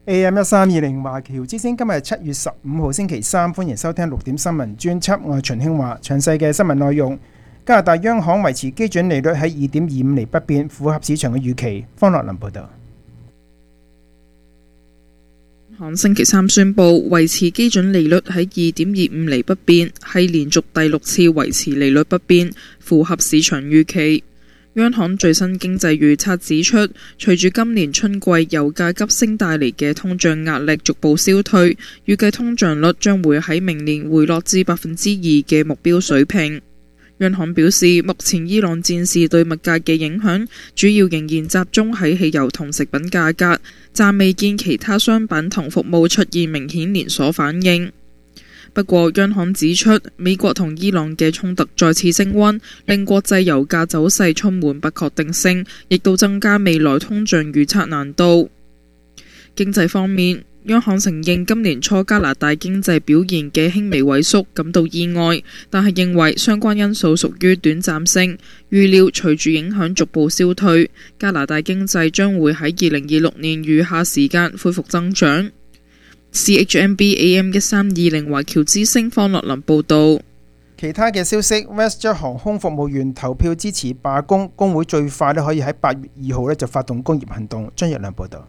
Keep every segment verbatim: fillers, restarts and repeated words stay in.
A M 一三二零華僑之聲，今日七月十五號星期三，歡迎收聽六點新聞專輯。我係秦興華。詳細嘅新聞內容：加拿大央行維持基準利率喺二點二五厘不變，符合市場嘅預期。方樂林報道。 央行星期三宣布維持基準利率喺二點二五厘不變，係連續第六次維持利率不變，符合市場預期。央行最新經濟預測指出，隨住今年春季油價急升帶嚟嘅通脹壓力逐步消退，預計通脹率將會喺明年回落至百分之二嘅目標水平。央行表示，目前伊朗戰事對物價嘅影響主要仍然集中喺汽油同食品價格，暫未見其他商品同服務出現明顯連鎖反應。不過，央行指出，美國同伊朗嘅衝突再次升溫，令國際油價走勢充滿不確定性，亦都增加未來通脹預測難度。經濟方面，央行承認今年初加拿大經濟表現嘅輕微萎縮感到意外，但係認為相關因素屬於短暫性，預料隨住影響逐步消退，加拿大經濟將會喺二零二六年餘下時間恢復增長。C H M B A M 一三二零華僑之聲方樂林報道。 其他嘅消息 ，WestJet 航空服務員投票支持罷工，工會最快咧可以喺八月二號咧就發動工業行動。張日亮報道。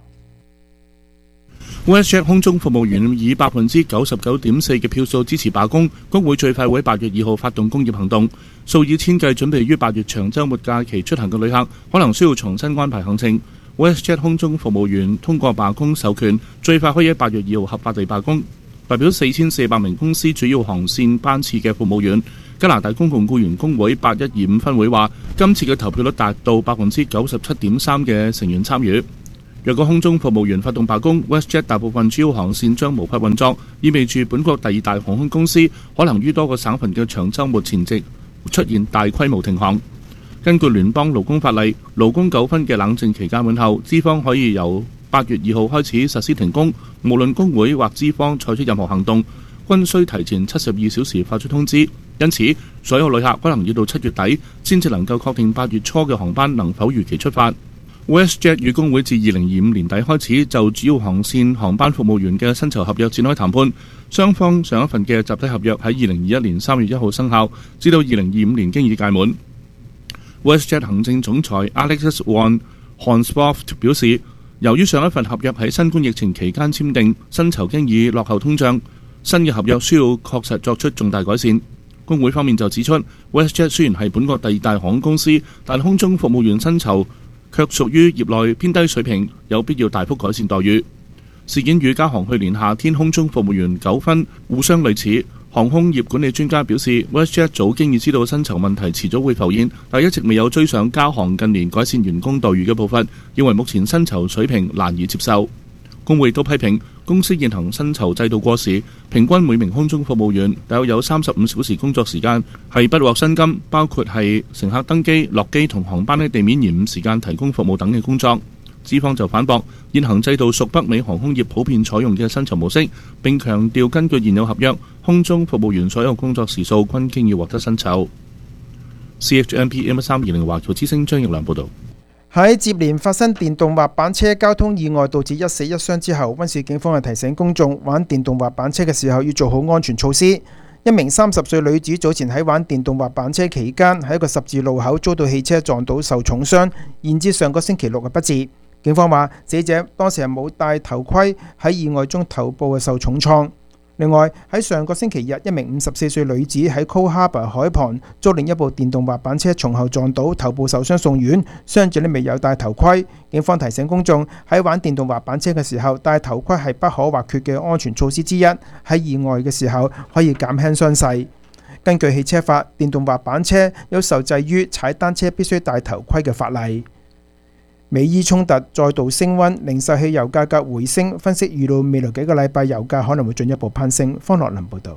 WestJet 空中服務員以百分之九十九點四嘅票數支持罷工，工會最快會喺八月二號發動工業行動。數以千計準備於八月長週末假期出行嘅旅客，可能需要重新安排行程。WestJet 空中服務員通過罷工授權，最快可以喺八月二號合法地罷工。代表四千四百名公司主要航線班次嘅服務員，加拿大公共僱員工會八一二五分會話，今次嘅投票率達到百分之九十七點三嘅成員參與。若果空中服務員發動罷工， WestJet 大部分主要航線將無法運作，意味住本國第二大航空公司可能於多個省份嘅長週末前夕出現大規模停航。根據聯邦勞工法例，勞工糾紛嘅冷靜期屆滿後，資方可以由八月二號開始實施停工，無論工會或資方採取任何行動，均需提前七十二小時發出通知。因此，所有旅客可能要到七月底先至能夠確定八月初嘅航班能否如期出發。WestJet 與工會自二零二五年底開始就主要航線航班服務員嘅薪酬合約展開談判，雙方上一份嘅集體合約喺二零二一年三月一號生效，至到二零二五年經已屆滿。WestJet 行政總裁 Alexis van Hansvoort 表示，由於上一份合約喺新冠疫情期間簽訂，薪酬經已落後通脹，新嘅合約需要確實作出重大改善。工會方面就指出， WestJet 雖然係本國第二大航空公司，但空中服務員薪酬卻屬於業內偏低水平，有必要大幅改善待遇。事件與加航去年夏天空中服務員糾紛互相類似。航空業管理專家表示， WestJet 早經已知道薪酬問題遲早會浮現，但一直未有追上加航近年改善員工待遇嘅步伐，認為目前薪酬水平難以接受。工會都批評公司現行薪酬制度過時，平均每名空中服務員大約有三十五小時工作時間係不獲薪金，包括係乘客登機、落機同航班喺地面延誤時間提供服務等嘅工作。資方就反駁現行制度屬北美航空業普遍採用嘅薪酬模式，並強調根據現有合約，空中服務員所有工作時數均經要獲得薪酬。C H M P M 一三二零華僑之聲張奕良報導。 喺接連發生電動滑板車交通意外導致一死一傷之後，溫氏警方係提醒公眾玩電動滑板車嘅時候要做好安全措施。一名三十歲女子早前喺玩電動滑板車期間喺一個十字路口遭到汽車撞到受重傷，延至上個星期六嘅不治。警方話死者當時係冇戴頭盔，喺意外中頭部係受重創。另外喺上個星期日，一名五十四歲女子喺 Cold Harbour 海旁遭另一部電動滑板車從後撞倒，頭部受傷送院，傷者呢未有戴頭盔。警方提醒公眾喺玩電動滑板車嘅時候，戴頭盔係不可或缺嘅安全措施之一，喺意外嘅時候可以減輕傷勢。根據汽車法，電動滑板車有受制於踩單車必須戴頭盔嘅法例。美伊衝突再度升溫，零售汽油價格回升，分析預料未來幾個禮拜油價可能會進一步攀升。方樂林報導。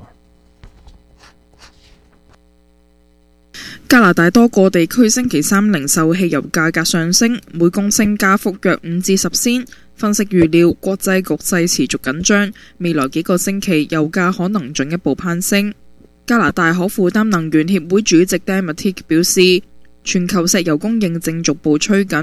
加拿大多個地區星期三零售汽油價格上升，每公升加幅約五至十仙。分析預料國際局勢持續緊張，未來幾個星期油價可能進一步攀升。加拿大可負擔能源協會主席 Dan Mattick 表示，全球石油供應正逐步趨緊，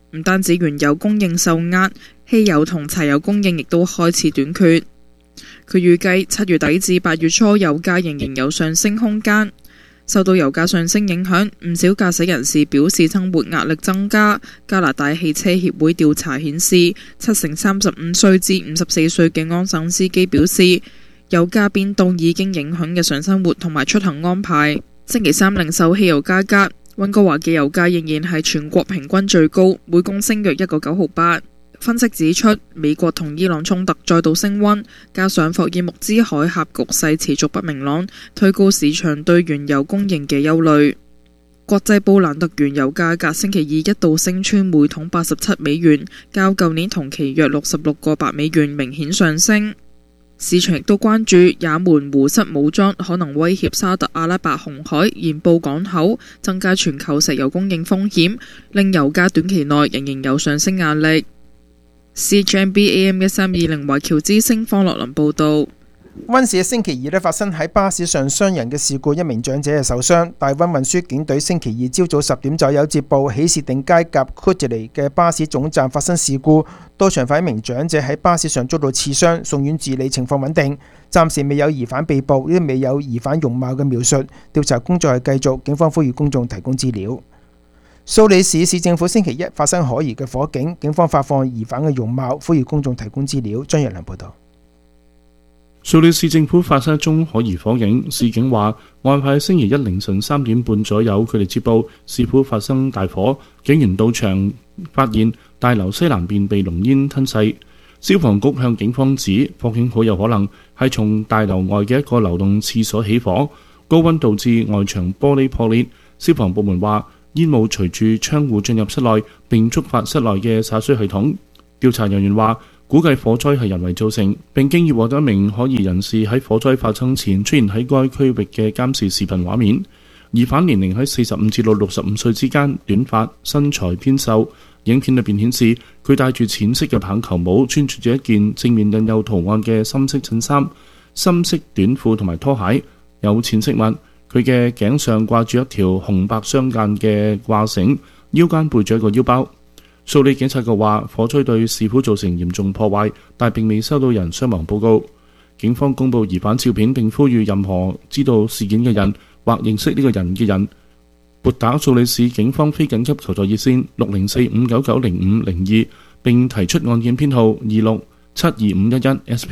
唔單止原油供應受壓，汽油同柴油供應亦都開始短缺。佢預計七月底至八月初油價仍然有上升空間。受到油價上升影響，唔少駕駛人士表示生活壓力增加。加拿大汽車協會調查顯示，七成三十五歲至五十四歲嘅安省司機表示，油價變動已經影響日常生活同埋出行安排。星期三零售汽油價格，溫哥華嘅油價仍然係全國平均最高，每公升約一個九毫八。分析指出，美國同伊朗衝突再度升溫，加上霍爾木茲海峽局勢持續不明朗，推高市場對原油供應嘅憂慮。國際布蘭特原油價格星期二一度升穿每桶八十七美元，較舊年同期約六十六個八美元明顯上升。市場亦都關注也門胡塞武裝可能威脅沙特阿拉伯紅海鹽布港口，增加全球石油供應風險，令油價短期內仍然有上升壓力。C H M B A M 一三二零華僑之聲方樂林報道。 溫市星期二咧發生喺巴士上傷人嘅事故，一名長者係受傷。大溫運輸警隊星期二朝早十點左右接報，喜士定街夾 Coogee 嘅巴士總站發生事故，到場發一名長者喺巴士上遭到刺傷，送院治理，情況穩定。暫時未有疑犯被捕，亦都未有疑犯容貌嘅描述。調查工作係繼續，警方呼籲公眾提供資料。蘇黎市市政府星期一發生可疑嘅火警，警方發放疑犯嘅容貌，呼籲公眾提供資料。張若良報道。 蘇黎市政府發生一宗可疑火警，市警話案發喺星期一凌晨三點半左右，佢哋接報市府發生大火，警員到場發現大樓西南邊被濃煙吞噬。消防局向警方指，火警好有可能係從大樓外嘅一個流動廁所起火，高溫導致外牆玻璃破裂。消防部門話煙霧隨住窗戶進入室內，並觸發室內嘅灑水系統。調查人員話，估計火災係人為造成，並經已獲得一名可疑人士喺火災發生前出現喺該區域嘅監視視頻畫面。疑犯年齡喺四十五至到六十五歲之間，短髮，身材偏瘦。影片裏邊顯示佢戴住淺色嘅棒球帽，穿住住一件正面印有圖案嘅深色襯衫、深色短褲同埋拖鞋，有淺色襪。佢嘅頸上掛住一條紅白相間嘅掛繩，腰間背住一個腰包。蘇黎警察局話，火災對市府造成嚴重破壞，但並未收到人傷亡報告。警方公布疑犯照片，並呼籲任何知道事件嘅人或認識呢個人嘅人撥打蘇黎市警方非緊急求助熱線六零四五九九零五零二，並提出案件編號二六七二五一一 S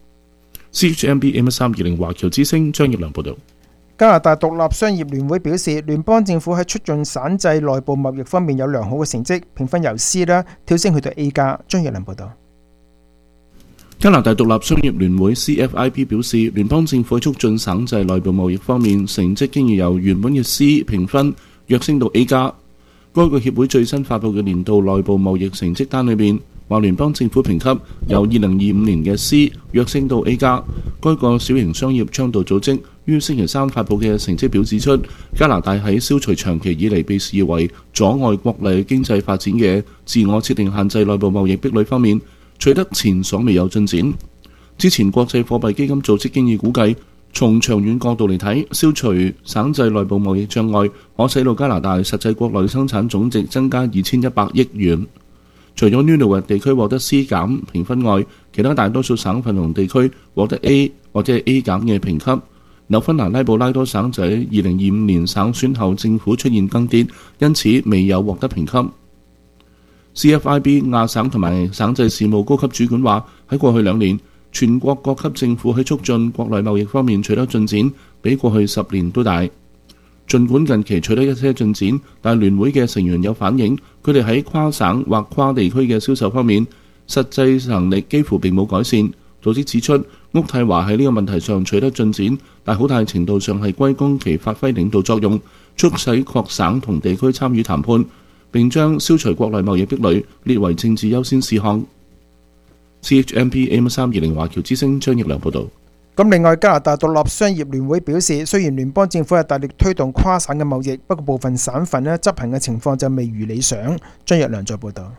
P。C H M B A M 一三二零華僑之聲張業良報道。 加拿大獨立商業聯會表示，聯邦政府喺促進省際內部貿易方面有良好嘅成績，評分由 C 啦跳升去到 A 加。張若良報道。 加拿大獨立商業聯會 C F I B 表示，聯邦政府喺促進省際內部貿易方面成績經已由原本嘅 C 評分躍升到 A 加。該個協會最新發布嘅年度內部貿易成績單裏面話，聯邦政府評級由二零二五年嘅 C 躍升到 A 加。該個小型商業倡導組織於星期三發布嘅成績表指出，加拿大喺消除長期以嚟被視為阻礙國內經濟發展嘅自我設定限制內部貿易壁壘方面取得前所未有進展。之前國際貨幣基金組織經已估計，從長遠角度嚟睇，消除省際內部貿易障礙可使到加拿大實際國內生產總值增加二千一百億元。除咗 Nunavut 地區獲得 C 減評分外，其他大多數省份同地區獲得 A 或者係 A 減嘅評級。紐芬蘭拉布拉多省就喺二零二五年省選後政府出現更迭，因此未有獲得評級。C F I B 亞省同埋省際事務高級主管話，喺過去兩年，全國各級政府喺促進國內貿易方面取得進展，比過去十年都大。儘管近期取得一些進展，但聯會嘅成員有反映，佢哋喺跨省或跨地區嘅銷售方面，實際能力幾乎並冇改善。組織指出，渥太華喺呢個問題上取得進展，但好大程度上係歸功其發揮領導作用，促使各省同地區參與談判，並將消除國內貿易壁壘列為政治優先事項。C H M P A M 三二零華僑之聲張業良報導。 咁另外，加拿大獨立商業聯會表示，雖然聯邦政府係大力推動跨省嘅貿易，不過部分省份咧執行嘅情況就未如理想。張業良再報導。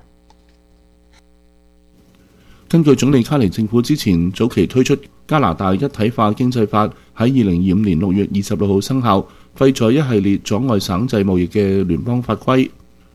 根據總理卡尼政府之前早期推出加拿大一體化經濟法，喺二零二五年六月二十六號生效，廢除一系列阻礙省際貿易嘅聯邦法規。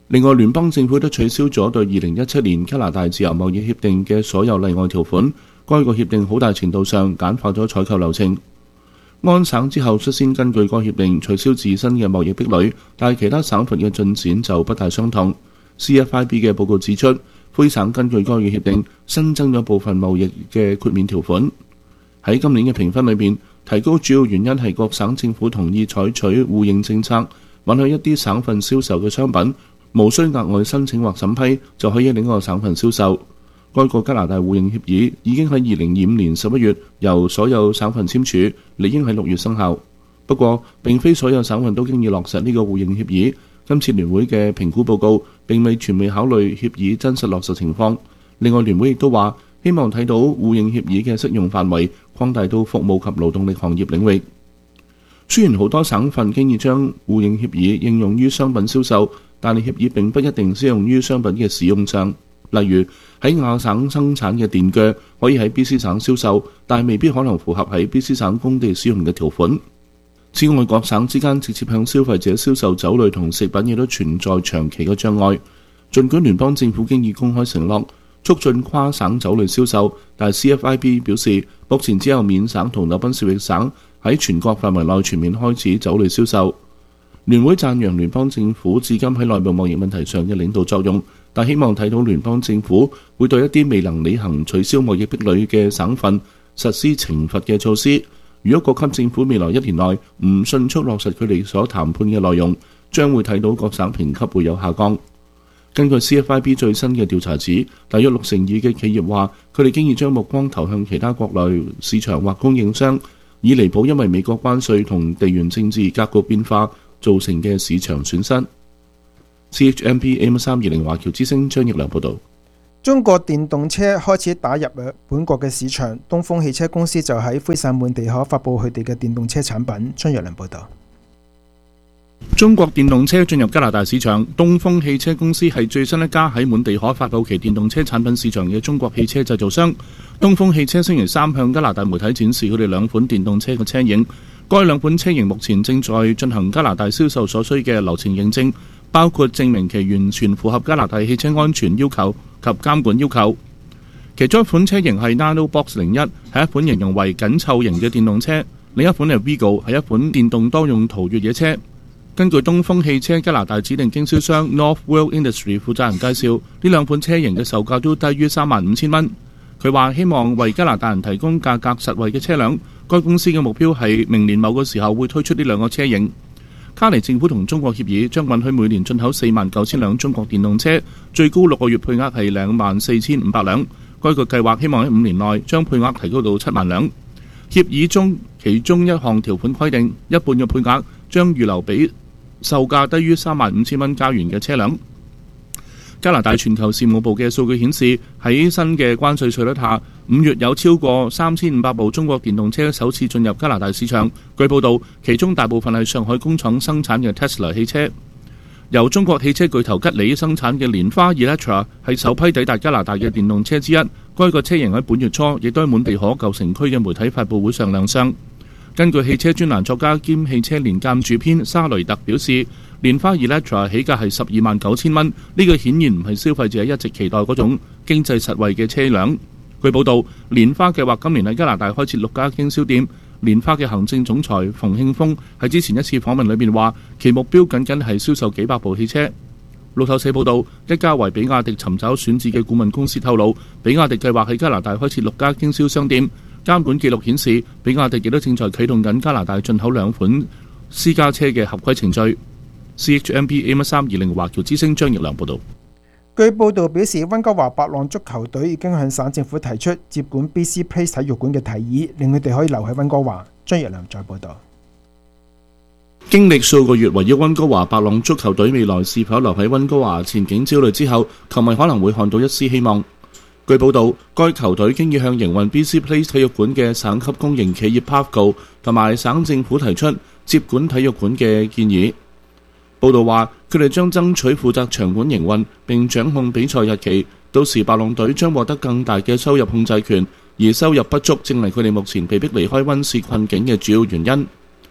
另外，聯邦政府都取消咗對二零一七年加拿大自由貿易協定嘅所有例外條款，該個協定好大程度上簡化咗採購流程。安省之後率先根據該協定取消自身嘅貿易壁壘，但係其他省份嘅進展就不大相同。C F I B 嘅報告指出，魁省根據該個協定新增咗部分貿易嘅豁免條款。喺今年嘅評分裏邊，提高主要原因係各省政府同意採取互認政策，允許一啲省份銷售嘅商品無需額外申請或審批就可以喺另一個省份銷售。該個加拿大互認協議已經喺二零二五年十一月由所有省份簽署，理應喺六月生效。不過，並非所有省份都經已落實呢個互認協議。今次聯會嘅評估報告並未全面考慮協議真實落實情況。另外，聯會亦都話希望睇到互認協議嘅適用範圍擴大到服務及勞動力行業領域。雖然好多省份經已將互認協議應用於商品銷售，但係協議並不一定適用於商品嘅使用上。例如喺亞省生產嘅電鋸可以喺 B C 省銷售，但未必可能符合喺 B C 省工地使用嘅條款。此外，各省之間直接向消費者銷售酒類同食品亦都存在長期嘅障礙。儘管聯邦政府經已公開承諾促進跨省酒類銷售，但係 C F I B 表示，目前只有緬省同紐賓少域省喺全國範圍內全面開始酒類銷售。聯會讚揚聯邦政府至今喺內部貿易問題上嘅領導作用，但希望睇到聯邦政府會對一啲未能履行取消貿易壁壘嘅省份實施懲罰嘅措施。如果各級政府未來一年內唔迅速落實佢哋所談判嘅內容，將會睇到各省評級會有下降。根據 C F I B 最新嘅調查指，大約六成二嘅企業話佢哋經已將目光投向其他國內市場或供應商，以彌補因為美國關稅同地緣政治格局變化造成嘅市場損失。C H M P A M 三二零華僑之聲張奕良報導。 中國電動車開始打入本國嘅市場，東風汽車公司就喺魁省滿地可發布佢哋嘅電動車產品。張奕良報導。 中國電動車進入加拿大市場，東風汽車公司係最新一家喺滿地可發布其電動車產品市場嘅中國汽車製造商。東風汽車星期三向加拿大媒體展示佢哋兩款電動車嘅車型，該兩款車型目前正在進行加拿大銷售所需嘅流程認證，包括證明其完全符合加拿大汽車安全要求及監管要求。其中一款車型係 Nanobox 零一，係一款形容為緊湊型嘅電動車；另一款係 Vigo， 係一款電動多用途越野車。根據東風汽車加拿大指定經銷商 Northworld Industry 負責人介紹，呢兩款車型嘅售價都低於三萬五千蚊。佢話希望為加拿大人提供價格實惠嘅車輛。該公司嘅目標係明年某個時候會推出呢兩個車型。卡尼政府同中國協議將允許每年進口四萬九千輛中國電動車，最高六個月配額係兩萬四千五百輛。該個計劃希望喺五年內將配額提高到七萬輛。協議中其中一項條款規定，一半嘅配額將預留俾售價低於三萬五千蚊加元嘅車輛。加拿大全球事務部嘅數據顯示，喺新嘅關稅稅率下，五月有超過三千五百部中國電動車首次進入加拿大市場。據報道，其中大部分係上海工廠生產嘅 Tesla 汽車。由中國汽車巨頭吉利生產嘅蓮花 Electra 係首批抵達加拿大嘅電動車之一。該個車型喺本月初亦都喺滿地可舊城區嘅媒體發佈會上亮相。根據汽車專欄作家兼汽車年鑑主編沙雷特表示，蓮花 Electra 起價係十二萬九千蚊，呢個顯然唔係消費者一直期待嗰種經濟實惠嘅車輛。據報道，蓮花計劃今年喺加拿大開設六家經銷店。蓮花嘅行政總裁馮慶峰喺之前一次訪問裏面話，其目標僅僅係銷售幾百部汽車。路透社報道，一家為比亞迪尋找選址嘅顧問公司透露，比亞迪計劃喺加拿大開設六家經銷商店。監管記錄顯示，比亞迪亦都正在啟動緊加拿大進口兩款私家車嘅合規程序。C H M P A M 三二零華僑之聲張奕良報導。 據報道表示，溫哥華白浪足球隊已經向省政府提出接管 B C Place 體育館嘅提議，令佢哋可以留喺溫哥華。張奕良再報導。 經歷數個月圍繞溫哥華白浪足球隊未來是否留喺溫哥華前景焦慮之後，球迷可能會看到一絲希望。據報道，該球隊經已向營運 B C Place 體育館嘅省級公營企業 Pavco 同埋省政府提出接管體育館嘅建議。報道話，佢哋將爭取負責場館營運並掌控比賽日期，到時白浪隊將獲得更大嘅收入控制權，而收入不足正係佢哋目前被迫離開溫氏困境嘅主要原因。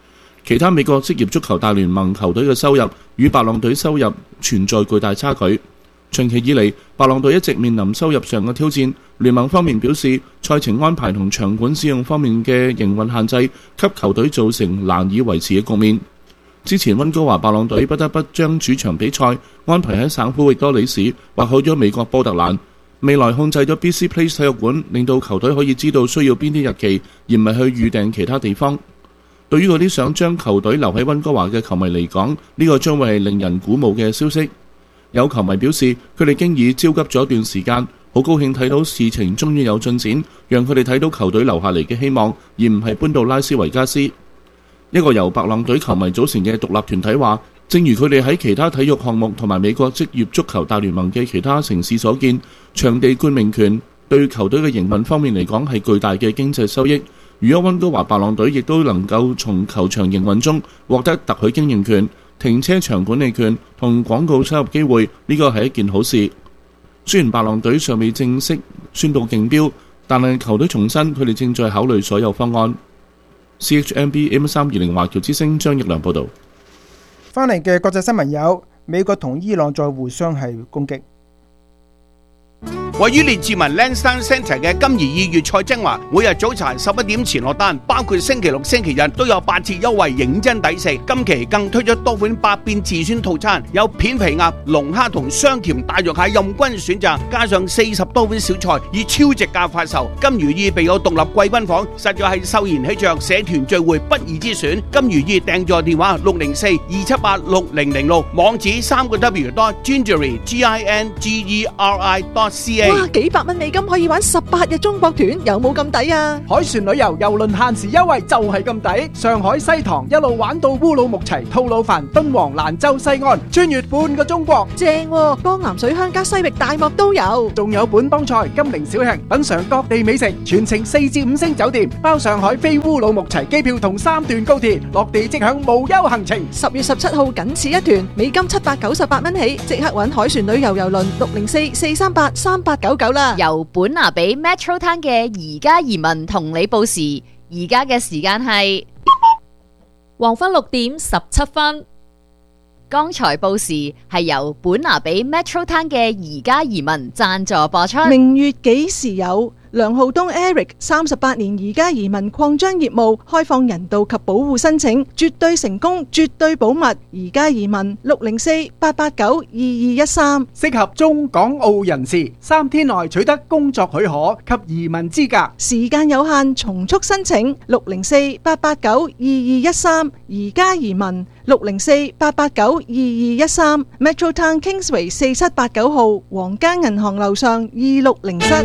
其他美國職業足球大聯盟球隊嘅收入與白浪隊收入存在巨大差距。長期以嚟，白浪隊一直面臨收入上嘅挑戰。聯盟方面表示，賽程安排同場館使用方面嘅營運限制，給球隊造成難以維持嘅局面。之前溫哥華白浪隊不得不將主場比賽安排喺省府域多里市，或去咗美國波特蘭。未來控制咗 B C Place 體育館，令到球隊可以知道需要邊啲日期，而唔係去預訂其他地方。對於嗰啲想將球隊留喺溫哥華嘅球迷嚟講，呢個將會係令人鼓舞嘅消息。有球迷表示，佢哋經已焦急咗一段時間，好高興睇到事情終於有進展，讓佢哋睇到球隊留下嚟嘅希望，而唔係搬到拉斯維加斯。一個由白浪隊球迷組成嘅獨立團體話，正如佢哋喺其他體育項目同埋美國職業足球大聯盟嘅其他城市所見，場地冠名權對球隊嘅營運方面嚟講係巨大嘅經濟收益。如果溫哥華白浪隊亦都能夠從球場營運中獲得特許經營權、停車場管理權同廣告收入機會，呢個係一件好事。雖然白浪隊尚未正式宣布競標，但係球隊重申佢哋正在考慮所有方案。C H M B M 三二零華僑之聲張奕良報導。 翻嚟嘅國際新聞有美國同伊朗在互相係攻擊。 位於列治文 Lansdowne Centre 嘅金怡意粵菜精華，每日早晨十一點前落單，包括星期六、星期日都有八折優惠，認真抵食。今期更推出多款百變自選套餐，有片皮鴨、龍蝦同雙甜大肉蟹任君選擇，加上四十多款小菜，以超值價發售。金如意備有獨立貴賓房，實在係秀賢喜鵲社團聚會不二之選。金如意訂座電話六零四二七八六零零六，網址三個 W dot gingery G I N G E R I dot C A。 哇！幾百蚊美金可以玩十八日中國團，有冇咁抵啊？ 海船旅遊郵輪限時優惠就係咁抵，上海西塘一路玩到烏魯木齊、吐魯番、敦煌、蘭州西岸，穿越半個中國， 正喎！江南水鄉加西域大漠都有， 仲有本幫菜、金陵小吃，品嘗各地美食，全程四至五星酒店，包上海飛烏魯木齊機票同三段高鐵，落地即享無憂行程。 十月十七號僅此一團，美金七百九十八蚊起，即刻搵海船旅遊郵輪六零四四三八三八九九啦。 由本拿比 Metro Town 嘅而家移民同你報時，而家嘅時間係黃昏六點十七分。剛才報時係由本拿比 Metro Town 嘅而家移民贊助播出。 明月幾時有？梁浩東 Eric 三十八年而家移民擴張業務，開放人道及保護申請，絕對成功，絕對保密。而家移民六零四八八九二二一三， 適合中港澳人士，三天內取得工作許可及移民資格， 時間有限，從速申請六零四八八九二二一三。而家移民六零四八八九二二一三 Metro Town Kingsway 四七八九號皇家銀行樓上二六零室。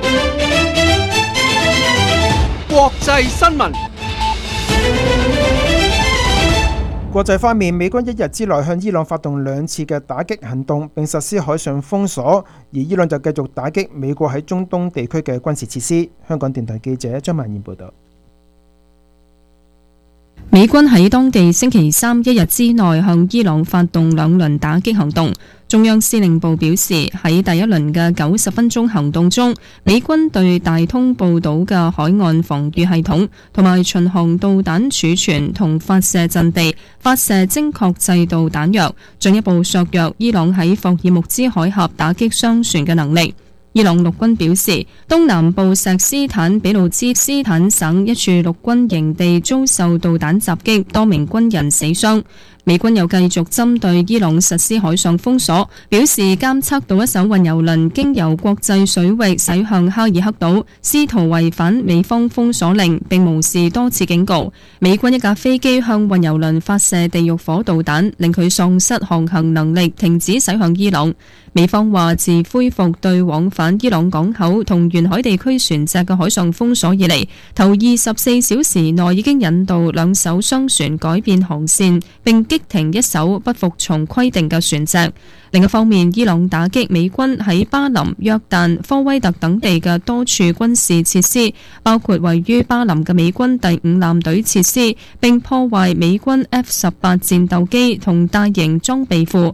國際新聞。 國際方面，美軍一日之內向伊朗發動兩次嘅打擊行動，並實施海上封鎖，而伊朗就繼續打擊美國喺中東地區嘅軍事設施。香港電台記者張曼燕報道。 美軍喺當地星期三一日之內向伊朗發動兩輪打擊行動。中央司令部表示，喺第一輪嘅九十分鐘行動中，美軍對大通布島嘅海岸防禦系統同埋巡航導彈儲存同發射陣地發射精確制導彈藥，進一步削弱伊朗喺霍爾木茲海峽打擊商船嘅能力。伊朗陸軍表示，東南部錫斯坦比路茲斯坦省一處陸軍營地遭受導彈襲擊，多名軍人死傷。美軍又繼續針對伊朗實施海上封鎖，表示監測到一艘運油輪經由國際水域駛向哈爾克島，試圖違反美方封鎖令，並無視多次警告。美軍一架飛機向運油輪發射地獄火導彈，令佢喪失航行能力，停止駛向伊朗。美方話，自恢復對往返伊朗港口同沿海地區船隻嘅海上封鎖以嚟，頭二十四小時內已經引導兩艘商船改變航線，並擊停一艘不服從規定嘅船隻。另一方面，伊朗打擊美軍喺巴林、約旦、科威特等地嘅多處軍事設施，包括位於巴林嘅美軍第五艦隊設施，並破壞美軍 F 十八戰鬥機同大型裝備庫。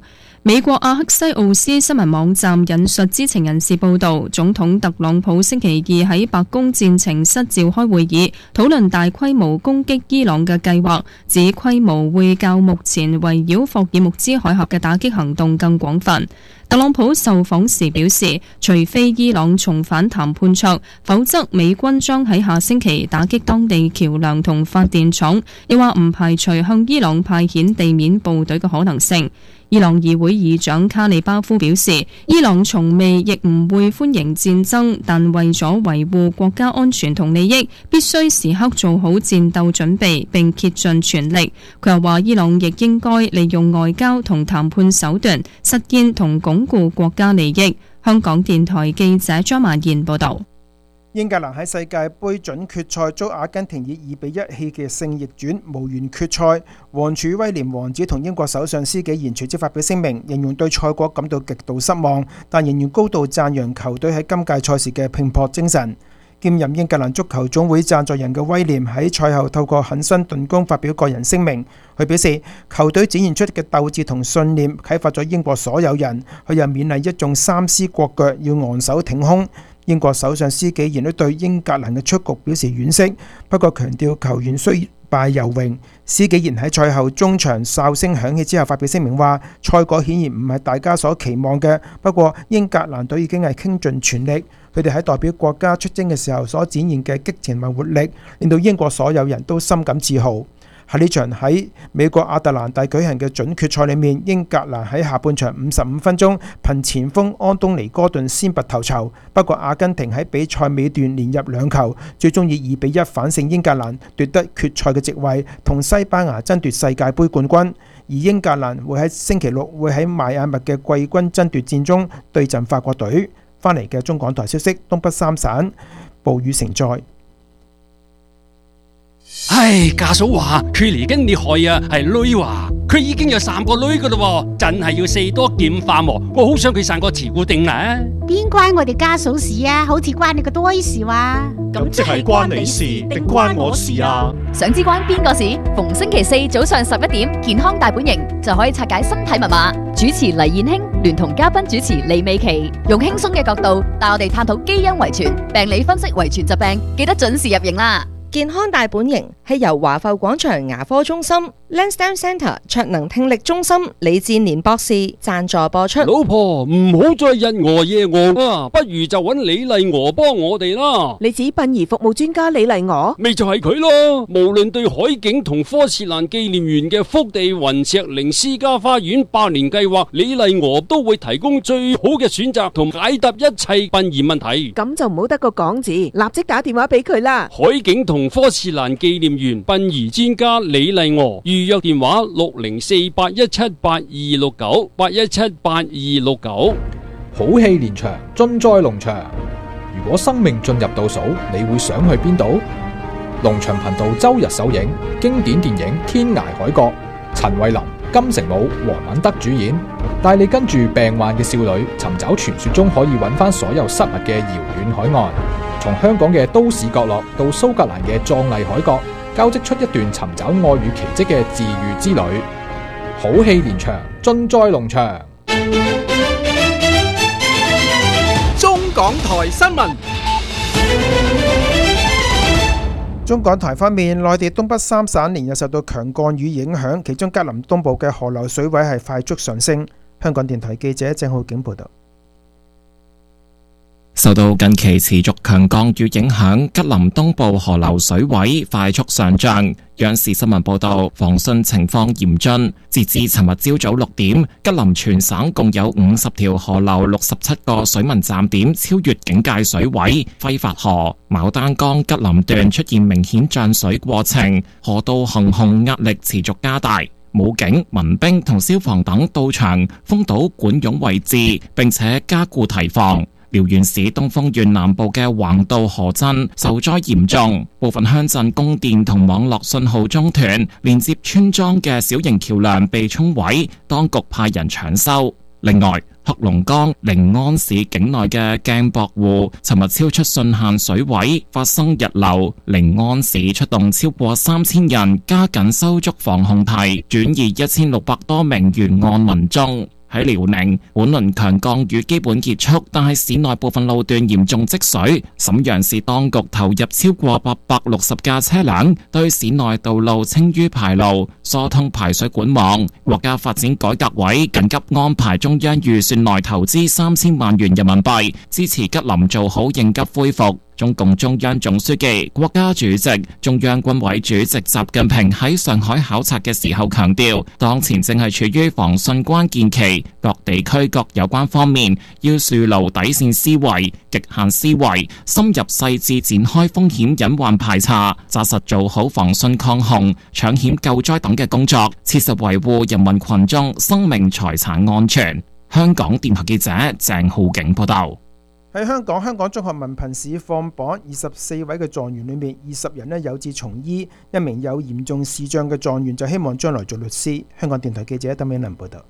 美國阿克西奧斯新聞網站引述知情人士報道，總統特朗普星期二喺白宮戰情室召開會議，討論大規模攻擊伊朗嘅計劃，指規模會較目前圍繞霍爾木茲海峽嘅打擊行動更廣泛。特朗普受訪時表示，除非伊朗重返談判桌，否則美軍將喺下星期打擊當地橋梁同發電廠，又話唔排除向伊朗派遣地面部隊嘅可能性。伊朗議會議長卡利巴夫表示，伊朗從未亦唔會歡迎戰爭，但為咗維護國家安全同利益，必須時刻做好戰鬥準備並竭盡全力。佢又話，伊朗亦應該利用外交同談判手段，實現同鞏固國家利益。香港電台記者張曼燕報道。 英格蘭喺世界盃準決賽遭阿根廷以二比一戲劇性逆轉，無緣決賽。王儲威廉王子同英國首相施紀賢隨即發表聲明，形容對賽果感到極度失望，但仍然高度讚揚球隊喺今屆賽事嘅拼搏精神。兼任英格蘭足球總會贊助人嘅威廉喺賽後透過狠身頓功發表個人聲明，佢表示球隊展現出嘅鬥志同信念啟發咗英國所有人，佢又勉勵一眾三獅國腳要昂首挺胸。英國首相施紀賢都對英格蘭嘅出局表示惋惜，不過強調球員雖敗猶榮。施紀賢喺賽後中場哨聲響起之後發表聲明話，賽果顯然唔係大家所期望嘅，不過英格蘭隊已經係傾盡全力，佢哋喺代表國家出征嘅時候所展現嘅激情同活力，令到英國所有人都深感自豪。喺呢場喺美國亞特蘭大舉行嘅準決賽裏面，英格蘭喺下半場五十五分鐘憑前鋒安東尼哥頓先拔頭籌，不過阿根廷喺比賽尾段連入兩球，最終以二比一反勝英格蘭，奪得決賽嘅席位，同西班牙爭奪世界盃冠軍。而英格蘭會喺星期六會喺邁阿密嘅季軍爭奪戰中對陣法國隊。翻嚟嘅中港台消息，東北三省暴雨成災。 唉，家嫂話佢嚟緊你害啊，係女話佢已經有三個女噶啦，真係要四多劍化喎。我好想佢生個慈固定啦。 邊關我哋家嫂事啊？好似關你個多事話。 咁即係關你事定關我事啊？ 想知關邊個事？逢星期四早上十一點，健康大本營就可以拆解身體密碼。主持黎燕卿聯同嘉賓主持李美琪，用輕鬆嘅角度帶我哋探討基因遺傳、病理分析遺傳疾病，記得準時入營啦！ 健康大本營係由華埠廣場牙科中心、Lansdowne Centre 卓能聽力中心李志年博士贊助播出。 老婆唔好再日餓夜餓啊，不如就揾李麗娥幫我哋啦。 你指殯儀服務專家李麗娥？ 咪就係佢咯。無論對海景同科切蘭紀念園嘅福地雲石靈私家花園百年計劃，李麗娥都會提供最好嘅選擇同解答一切殯儀問題。 咁就唔好得個講字，立即打電話俾佢啦。 海景同科切蘭紀念園殯儀專家李麗娥，預約電話六零四八一七八二六九八一七八二六九。 好戲連場，臻災農場。如果生命進入倒數，你會想去邊度？農場頻道周日首映經典電影《天涯海角》，陳慧琳、金城武、黃敏德主演，帶你跟住病患嘅少女尋找傳說中可以揾翻所有失物嘅遙遠海岸。從香港嘅都市角落到蘇格蘭嘅壯麗海角，交織出一段尋找愛與奇蹟嘅治癒之旅。好戲連場，臻災農場。 中港台新聞。 中港台方面，內地東北三省連日受到強降雨影響，其中吉林東部嘅河流水位係快速上升。香港電台記者鄭浩景報道。 受到近期持續強降雨影響，吉林東部河流水位快速上漲。央視新聞報道，防汛情況嚴峻。截至尋日朝早六點，吉林全省共有五十條河流、六十七個水文站點超越警戒水位。揮發河、牡丹江吉林段出現明顯漲水過程，河道行洪壓力持續加大。武警、民兵同消防等到場封堵管湧位置，並且加固堤防。遼源市東豐縣南部嘅橫渡河鎮受災嚴重，部分鄉鎮供電同網絡信號中斷，連接村莊嘅小型橋梁被沖毀，當局派人搶修。另外，黑龍江寧安市境內嘅鏡泊湖尋日超出汛限水位，發生溢流。寧安市出動超過三千人，加緊修築防洪堤，轉移一千六百多名沿岸民眾。 喺遼寧，本輪強降雨基本結束，但係市內部分路段嚴重積水。瀋陽市當局投入超過八百六十架車輛，對市內道路清淤排澇、疏通排水管網。國家發展改革委緊急安排中央預算內投資三千萬元人民幣，支持吉林做好應急恢復。中共中央總書記、國家主席、中央軍委主席習近平喺上海考察嘅時候強調，當前正係處於防汛關鍵期，各地區各有關方面要樹牢底線思維、極限思維，深入細緻展開風險隱患排查，紮實做好防汛抗洪、搶險救災等嘅工作，切實維護人民群眾生命財產安全。香港電台記者鄭浩景報道。 喺香港，香港中學文憑試放榜，二十四位嘅狀元裏面，二十人呢有志從醫，一名有嚴重視障嘅狀元就希望將來做律師。香港電台記者鄧美玲報道。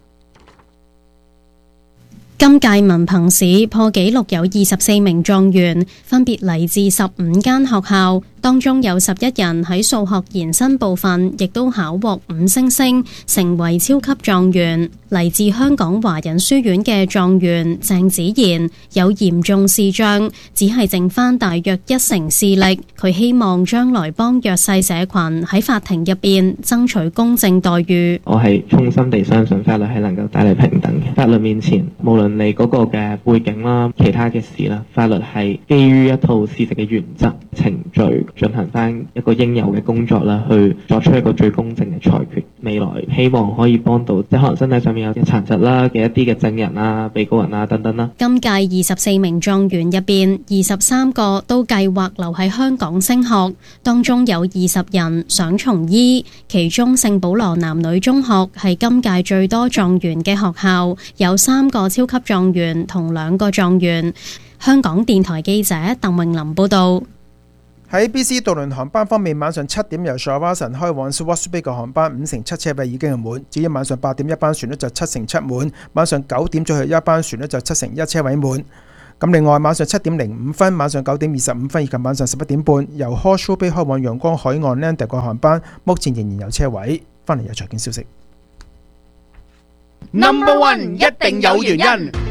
今屆文憑試破紀錄，有二十四名狀元，分別嚟自十五間學校，當中有十一人喺數學延伸部分亦都考獲五星星，成為超級狀元。嚟自香港華人書院嘅狀元鄭子賢有嚴重視障，只係剩翻大約一成視力。佢希望將來幫弱勢社群喺法庭入邊爭取公正待遇。 我係衷心地相信法律係能夠帶嚟平等嘅。法律面前，無論你嗰個嘅背景啦、其他嘅事啦，法律係基於一套事實嘅原則、程序進行翻一個應有嘅工作啦，去作出一個最公正嘅裁決。未來希望可以幫到即係可能身體上面有啲殘疾啦嘅一啲嘅證人啊、被告人啊等等啦。 今屆二十四名狀元入邊，二十三個都計劃留喺香港升學，當中有二十人想從醫。其中聖保羅男女中學係今屆最多狀元嘅學校，有三個超級狀元同兩個狀元。香港電台記者鄧穎琳報道。 喺 B C 渡輪航班方面，晚上七點由 Shawson 開往 Swartby 嘅航班五成七車位已經係滿，至於晚上八點一班船呢就七成七滿，晚上九點最後一班船呢就七成一車位滿。咁另外晚上七點零五分、晚上九點二十五分以及晚上十一點半由 Horseshoe Bay 開往陽光海岸 Lander 嘅航班，目前仍然有車位。翻嚟有財經消息。 Number One 一定有原因。